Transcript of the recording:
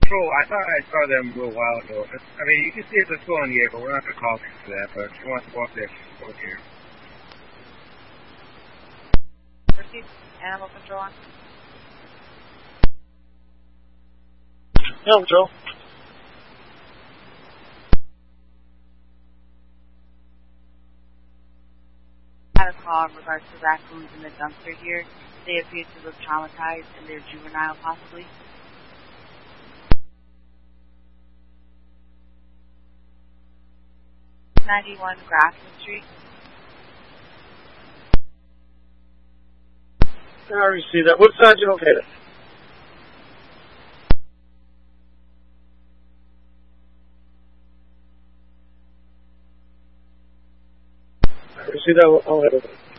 patrol. I thought I saw them a little while ago. I mean, you can see it's a patrol in the air, but we're not going to call them for that. But if you want to walk there, go here. Proceed. Animal control on. Animal control. I had a call in regards to raccoons in the dumpster here. They appear to look traumatized and they're juvenile, possibly. #91 Grafton Street. I already see that. What side you located? I already see that. I'll head over.